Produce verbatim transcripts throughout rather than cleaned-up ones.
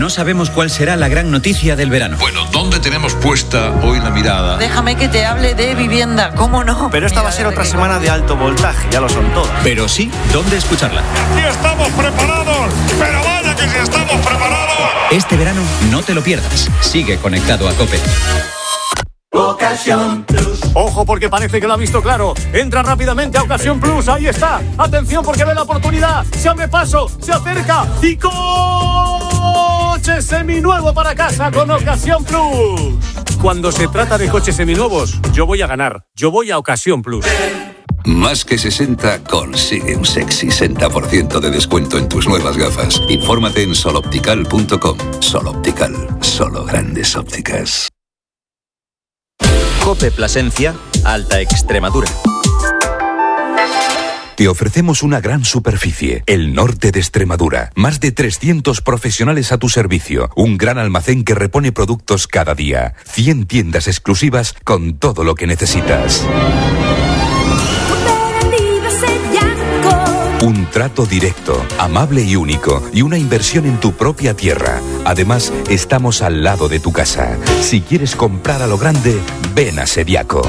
no sabemos cuál será la gran noticia del verano. Bueno, ¿dónde tenemos puesta hoy la mirada? Déjame que te hable de vivienda, ¿cómo no? Pero esta Mira, va a ser otra que... semana de alto voltaje, ya lo son todas. Pero sí, ¿dónde escucharla? ¡Aquí estamos preparados! ¡Pero vaya que si estamos preparados! Este verano no te lo pierdas. Sigue conectado a COPE. Ocasión Plus. Ojo, porque parece que lo ha visto claro. Entra rápidamente a Ocasión Plus. Ahí está. Atención, porque ve la oportunidad. Se abre paso, se acerca y coche seminuevo para casa con Ocasión Plus. Cuando se trata de coches seminuevos, yo voy a ganar. Yo voy a Ocasión Plus. Más que sesenta consigue un sexy sesenta por ciento de descuento en tus nuevas gafas. Infórmate en soloptical punto com. Soloptical, solo grandes ópticas. COPE Plasencia, Alta Extremadura. Te ofrecemos una gran superficie, el norte de Extremadura. Más de trescientos profesionales a tu servicio. Un gran almacén que repone productos cada día. cien tiendas exclusivas con todo lo que necesitas. Un trato directo, amable y único, y una inversión en tu propia tierra. Además, estamos al lado de tu casa. Si quieres comprar a lo grande, ven a Sediaco.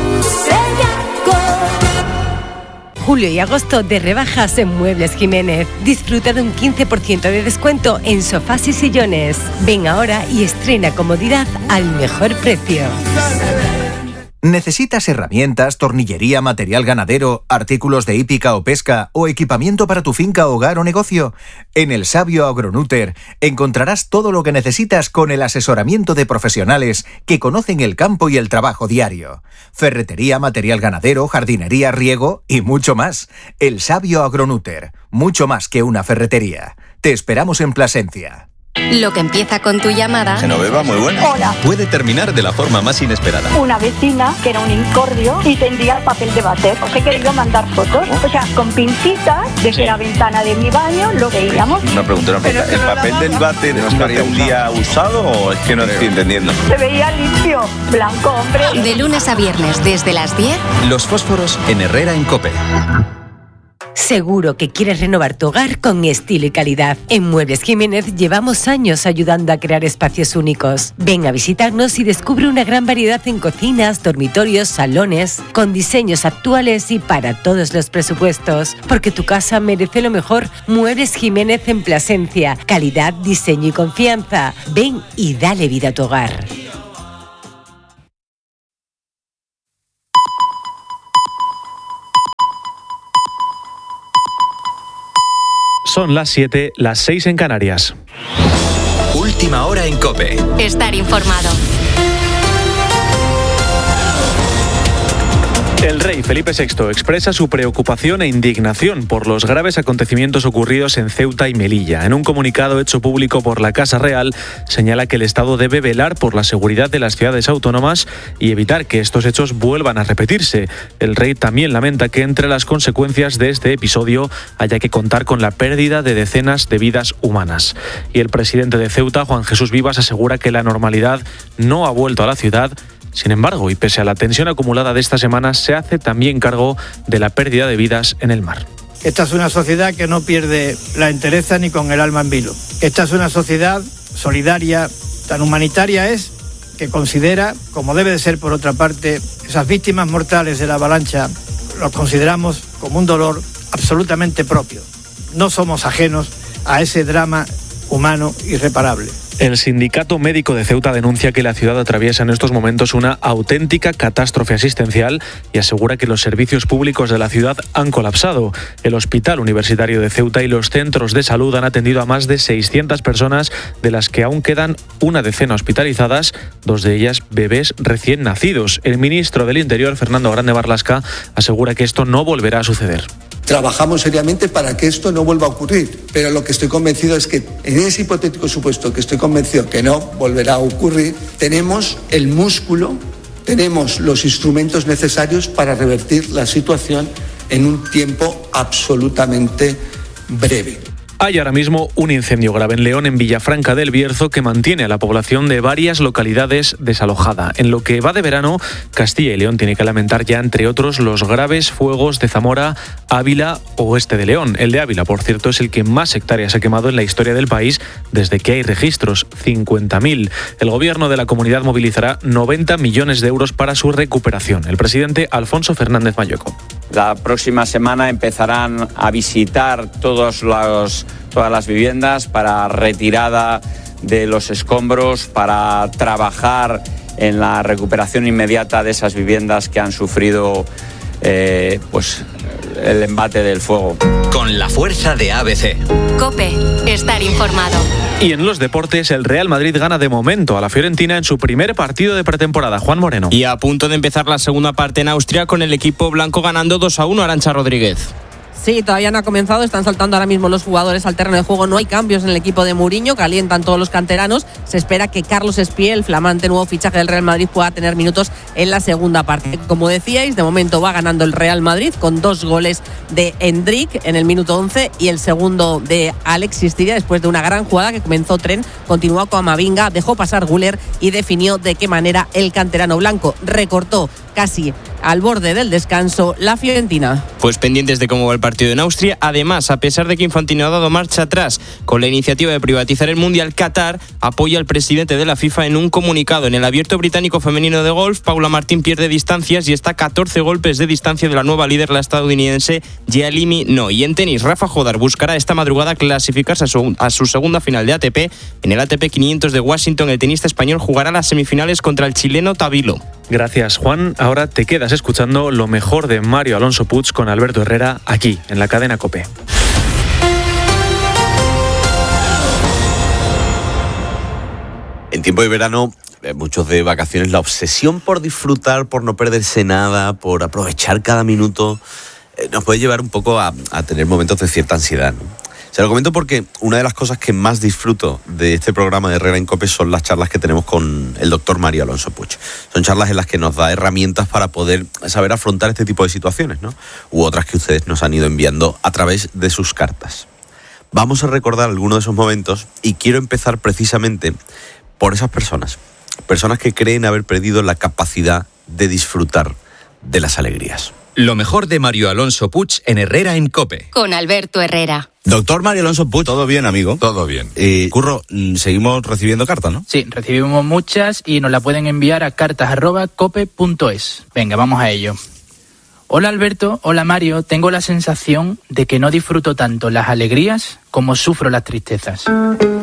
Julio y agosto de rebajas en Muebles Jiménez. Disfruta de un quince por ciento de descuento en sofás y sillones. Ven ahora y estrena comodidad al mejor precio. ¿Necesitas herramientas, tornillería, material ganadero, artículos de hípica o pesca o equipamiento para tu finca, hogar o negocio? En El Sabio Agronúter encontrarás todo lo que necesitas con el asesoramiento de profesionales que conocen el campo y el trabajo diario. Ferretería, material ganadero, jardinería, riego y mucho más. El Sabio Agronúter, mucho más que una ferretería. Te esperamos en Plasencia. Lo que empieza con tu llamada... Genoveva, muy buena. Hola. Puede terminar de la forma más inesperada. Una vecina que era un incordio y tendía el papel de váter. Os he querido mandar fotos. O sea, con pincitas, desde sí. la ventana de mi baño lo veíamos. Una pregunta, una pregunta. ¿El papel del váter es porque un día usado o es que no estoy entendiendo? Se veía limpio, blanco, hombre. De lunes a viernes, desde las diez. Los fósforos en Herrera en COPE. Seguro que quieres renovar tu hogar con estilo y calidad. En Muebles Jiménez llevamos años ayudando a crear espacios únicos. Ven a visitarnos y descubre una gran variedad en cocinas, dormitorios, salones, con diseños actuales y para todos los presupuestos. Porque tu casa merece lo mejor. Muebles Jiménez en Plasencia. Calidad, diseño y confianza. Ven y dale vida a tu hogar. Son las siete, las seis en Canarias. Última hora en COPE. Estar informado. El rey Felipe sexto expresa su preocupación e indignación por los graves acontecimientos ocurridos en Ceuta y Melilla. En un comunicado hecho público por la Casa Real, señala que el Estado debe velar por la seguridad de las ciudades autónomas y evitar que estos hechos vuelvan a repetirse. El rey también lamenta que entre las consecuencias de este episodio haya que contar con la pérdida de decenas de vidas humanas. Y el presidente de Ceuta, Juan Jesús Vivas, asegura que la normalidad no ha vuelto a la ciudad. Sin embargo, y pese a la tensión acumulada de esta semana, se hace también cargo de la pérdida de vidas en el mar. Esta es una sociedad que no pierde la entereza ni con el alma en vilo. Esta es una sociedad solidaria, tan humanitaria es, que considera, como debe de ser por otra parte, esas víctimas mortales de la avalancha, los consideramos como un dolor absolutamente propio. No somos ajenos a ese drama humano irreparable. El Sindicato Médico de Ceuta denuncia que la ciudad atraviesa en estos momentos una auténtica catástrofe asistencial y asegura que los servicios públicos de la ciudad han colapsado. El Hospital Universitario de Ceuta y los centros de salud han atendido a más de seiscientas personas, de las que aún quedan una decena hospitalizadas, dos de ellas bebés recién nacidos. El ministro del Interior, Fernando Grande Marlaska, asegura que esto no volverá a suceder. Trabajamos seriamente para que esto no vuelva a ocurrir, pero lo que estoy convencido es que en ese hipotético supuesto que estoy convencido que no volverá a ocurrir, tenemos el músculo, tenemos los instrumentos necesarios para revertir la situación en un tiempo absolutamente breve. Hay ahora mismo un incendio grave en León, en Villafranca del Bierzo, que mantiene a la población de varias localidades desalojada. En lo que va de verano, Castilla y León tiene que lamentar ya, entre otros, los graves fuegos de Zamora, Ávila, oeste de León. El de Ávila, por cierto, es el que más hectáreas ha quemado en la historia del país desde que hay registros, cincuenta mil. El gobierno de la comunidad movilizará noventa millones de euros para su recuperación. El presidente Alfonso Fernández Mañueco. La próxima semana empezarán a visitar todos los, todas las viviendas para retirada de los escombros, para trabajar en la recuperación inmediata de esas viviendas que han sufrido eh, pues, el embate del fuego. Con la fuerza de A B C. COPE, estar informado. Y en los deportes, el Real Madrid gana de momento a la Fiorentina en su primer partido de pretemporada. Juan Moreno. Y a punto de empezar la segunda parte en Austria, con el equipo blanco ganando dos a uno. Arantxa Rodríguez. Sí, todavía no ha comenzado, están saltando ahora mismo los jugadores al terreno de juego, no hay cambios en el equipo de Mourinho, calientan todos los canteranos, se espera que Carlos Espiel, el flamante nuevo fichaje del Real Madrid, pueda tener minutos en la segunda parte. Como decíais, de momento va ganando el Real Madrid con dos goles de Endrick en el minuto once y el segundo de Alexis Tiria después de una gran jugada que comenzó Tren, continuó con Amavinga, dejó pasar Güler y definió de qué manera el canterano blanco recortó casi al borde del descanso la Fiorentina. Pues pendientes de cómo va el partido en Austria. Además, a pesar de que Infantino ha dado marcha atrás con la iniciativa de privatizar el Mundial, Qatar apoya al presidente de la FIFA en un comunicado. En el Abierto Británico Femenino de golf, Paula Martín pierde distancias y está a catorce golpes de distancia de la nueva líder, la estadounidense Yealimi No. Y en tenis, Rafa Jodar buscará esta madrugada clasificarse a su, a su segunda final de A T P. En el A T P quinientos de Washington, el tenista español jugará las semifinales contra el chileno Tabilo. Gracias, Juan. Ahora te quedas escuchando lo mejor de Mario Alonso Puig con Alberto Herrera aquí en la cadena COPE. En tiempo de verano, muchos de vacaciones, la obsesión por disfrutar, por no perderse nada, por aprovechar cada minuto, nos puede llevar un poco a, a tener momentos de cierta ansiedad, ¿no? Se lo comento porque una de las cosas que más disfruto de este programa de Herrera en COPE son las charlas que tenemos con el doctor Mario Alonso Puig. Son charlas en las que nos da herramientas para poder saber afrontar este tipo de situaciones, ¿no? U otras que ustedes nos han ido enviando a través de sus cartas. Vamos a recordar algunos de esos momentos y quiero empezar precisamente por esas personas. Personas que creen haber perdido la capacidad de disfrutar de las alegrías. Lo mejor de Mario Alonso Puig en Herrera en COPE. Con Alberto Herrera. Doctor Mario Alonso Puig, ¿todo bien, amigo? Todo bien. Eh, Curro, seguimos recibiendo cartas, ¿no? Sí, recibimos muchas y nos la pueden enviar a cartas arroba cope punto es. Venga, vamos a ello. Hola Alberto, hola Mario, tengo la sensación de que no disfruto tanto las alegrías como sufro las tristezas.